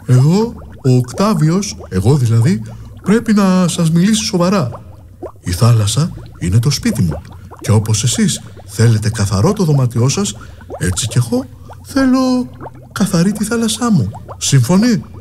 Εδώ ο Οκτάβιος, εγώ δηλαδή, πρέπει να σας μιλήσει σοβαρά. Η θάλασσα είναι το σπίτι μου και όπως εσείς θέλετε καθαρό το δωμάτιό σας, έτσι κι εγώ θέλω καθαρή τη θάλασσά μου. Συμφωνεί?